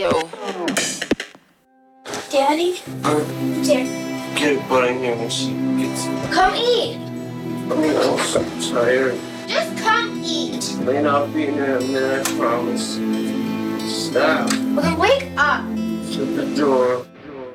you. Daddy? Dad. Get a butt in here when she gets. Come eat. I'm so tired. Just come eat. Lane, I'll be in there in a minute, I promise. Stop. Well, then wake up. Shut the door.